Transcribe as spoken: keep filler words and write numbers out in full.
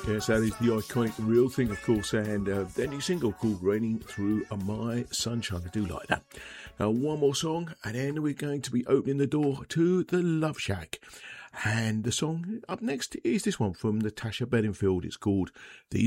Yes, that is the iconic Real Thing, of course, and uh, their new single called Raining Through My Sunshine. I do like that. Now, one more song, and then we're going to be opening the door to the Love Shack. And the song up next is this one from Natasha Bedingfield. It's called These